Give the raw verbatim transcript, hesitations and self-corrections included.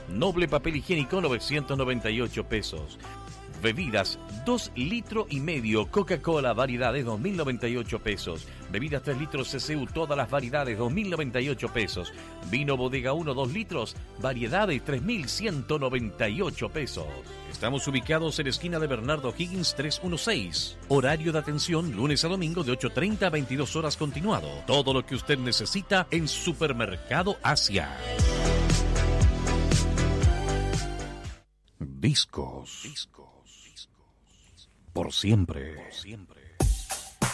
Noble papel higiénico novecientos noventa y ocho pesos. Bebidas dos litros y medio Coca-Cola variedades dos mil noventa y ocho pesos. Bebidas tres litros C C U todas las variedades dos mil noventa y ocho pesos. Vino Bodega uno dos litros variedades tres mil ciento noventa y ocho pesos. Estamos ubicados en esquina de Bernardo Higgins trescientos dieciséis. Horario de atención lunes a domingo de ocho treinta a veintidós horas continuado. Todo lo que usted necesita en Supermercado Asia. Discos. Discos. Por siempre. Por siempre.